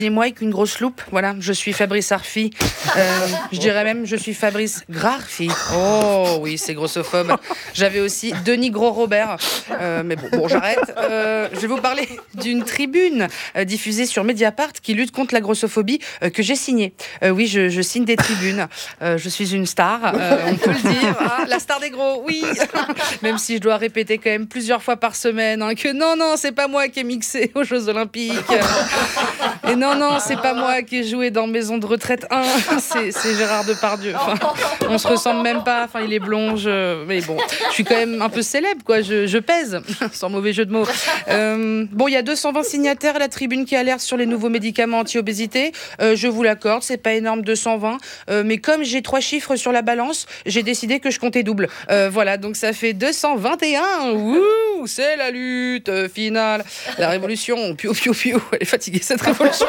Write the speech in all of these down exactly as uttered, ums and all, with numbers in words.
Et moi avec une grosse loupe, voilà, je suis Fabrice Arfi. Euh, je dirais même, je suis Fabrice Grarfi. Oh oui, c'est grossophobe. J'avais aussi Denis Gros-Robert. Euh, mais bon, bon j'arrête. Euh, je vais vous parler d'une tribune euh, diffusée sur Mediapart qui lutte contre la grossophobie euh, que j'ai signée. Euh, oui, je, je signe des tribunes. Euh, je suis une star, euh, on peut le dire. Ah, la star des gros, oui. Même si je dois répéter quand même plusieurs fois par semaine hein, que non, non, c'est pas moi qui ai mixé aux Jeux Olympiques. Et non, non, c'est pas moi qui ai joué dans Maison de retraite un, c'est, c'est Gérard Depardieu. Enfin, on se ressemble même pas, enfin, il est blond, je... mais bon, je suis quand même un peu célèbre, quoi, je, je pèse, sans mauvais jeu de mots. Euh, bon, il y a deux cent vingt signataires à la tribune qui alerte sur les nouveaux médicaments anti-obésité. Euh, je vous l'accorde, c'est pas énorme, deux cent vingt, euh, mais comme j'ai trois chiffres sur la balance, j'ai décidé que je comptais double. Euh, voilà, donc ça fait deux cent vingt et un. Wouh, c'est la lutte finale, la révolution. Piou, piou, piou. Elle est fatiguée, cette révolution.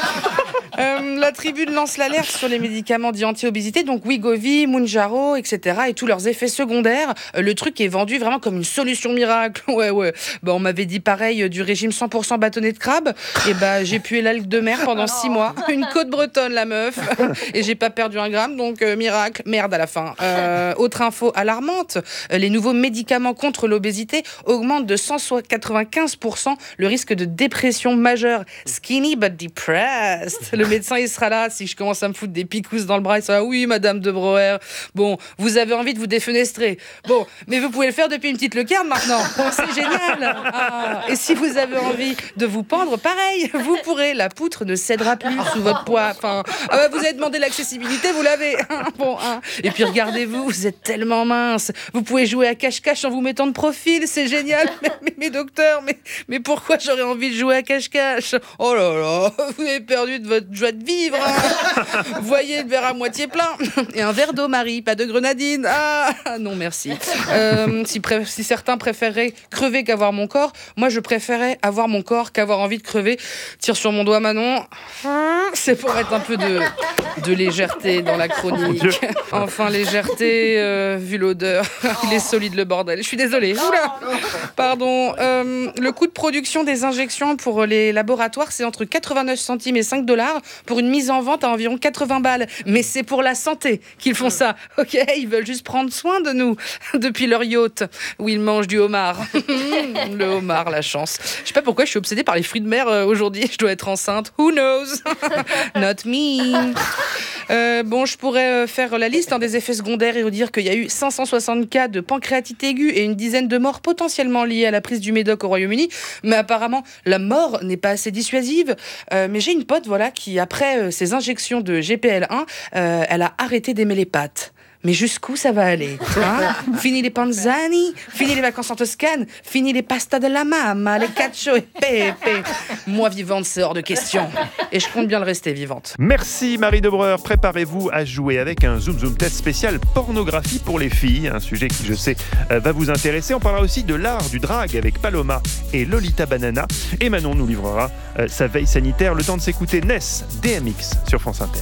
Euh, la tribune lance l'alerte sur les médicaments dits anti-obésité, donc Wegovy, Mounjaro, et cetera, et tous leurs effets secondaires. Euh, le truc est vendu vraiment comme une solution miracle. Ouais, ouais. Bah, on m'avait dit pareil euh, du régime cent pour cent bâtonnet de crabe. Et bah, j'ai pué l'algue de mer pendant six mois. Une côte bretonne, la meuf. Et j'ai pas perdu un gramme, donc euh, miracle. Merde à la fin. Euh, autre info alarmante, euh, les nouveaux médicaments contre l'obésité augmentent de cent quatre-vingt-quinze pour cent le risque de dépression majeure. Skinny but depressed. Le médecin, il sera là si je commence à me foutre des picousses dans le bras. Il sera là, oui, madame de Brouwer. Bon, vous avez envie de vous défenestrer. Bon, mais vous pouvez le faire depuis une petite lucarne maintenant. Bon, c'est génial. Ah, et si vous avez envie de vous pendre, pareil, vous pourrez. La poutre ne cédera plus sous votre poids. Enfin, ah bah, vous avez demandé l'accessibilité, vous l'avez. Bon, hein. Et puis regardez-vous, vous êtes tellement mince. Vous pouvez jouer à cache-cache en vous mettant de profil. C'est génial. Mais, mais, mais docteur, mais, mais pourquoi j'aurais envie de jouer à cache-cache? Oh là là, vous avez perdu de votre joie de vivre. Hein. Voyez le verre à moitié plein. Et un verre d'eau, Marie, pas de grenadine. Ah non, merci. Euh, si, pré- si certains préféreraient crever qu'avoir mon corps, moi je préférais avoir mon corps qu'avoir envie de crever. Tire sur mon doigt, Manon. C'est pour mettre un peu de, de légèreté dans la chronique. Enfin, légèreté, euh, vu l'odeur. Il est solide, le bordel. Je suis désolée. Oula. Pardon. Euh, le coût de production des injections pour les laboratoires, c'est entre quatre-vingt-neuf centimes et cinq dollars pour une mise en vente à environ quatre-vingts balles. Mais c'est pour la santé qu'ils font ça. Ok, ils veulent juste prendre soin de nous depuis leur yacht où ils mangent du homard. Le homard, la chance. Je sais pas pourquoi je suis obsédée par les fruits de mer euh, aujourd'hui. Je dois être enceinte. Who knows? Not me. Euh, bon, je pourrais euh, faire la liste hein, des effets secondaires et vous dire qu'il y a eu cinq cent soixante cas de pancréatite aiguë et une dizaine de morts potentiellement liées à la prise du médoc au Royaume-Uni. Mais apparemment, la mort n'est pas assez dissuasive. Euh, mais j'ai une pote voilà, qui, après euh, ses injections de G P L un, euh, elle a arrêté d'aimer les pâtes. Mais jusqu'où ça va aller hein? Fini les panzani, fini les vacances en Toscane, fini les pastas de la mamma, les cacio et pepe. Moi vivante, c'est hors de question. Et je compte bien le rester vivante. Merci Marie de Brouwer. Préparez-vous à jouer avec un Zoom Zoom test spécial pornographie pour les filles. Un sujet qui, je sais, va vous intéresser. On parlera aussi de l'art du drag avec Paloma et Lolita Banana. Et Manon nous livrera sa veille sanitaire. Le temps de s'écouter Ness, D M X sur France Inter.